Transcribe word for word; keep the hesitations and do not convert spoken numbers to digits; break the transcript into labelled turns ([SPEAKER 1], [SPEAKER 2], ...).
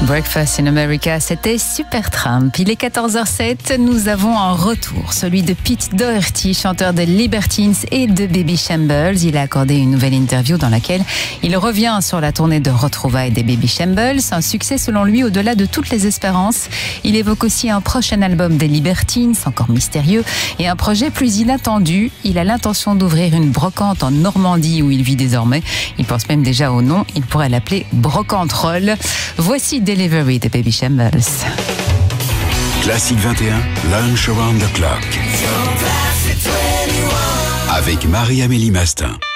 [SPEAKER 1] Breakfast in America, c'était Supertramp. Il est quatorze heures sept, nous avons un retour, celui de Pete Doherty, chanteur de Libertines et de Baby Shambles. Il a accordé une nouvelle interview dans laquelle il revient sur la tournée de retrouvailles des Baby Shambles, un succès selon lui au-delà de toutes les espérances. Il évoque aussi un prochain album des Libertines, encore mystérieux, et un projet plus inattendu. Il a l'intention d'ouvrir une brocante en Normandie où il vit désormais. Il pense même déjà au nom, il pourrait l'appeler Brocante Roll. Voici Delivery de Baby Shambles.
[SPEAKER 2] Classique vingt et un, Lunch Around the Clock. Avec Marie-Amélie Mastin.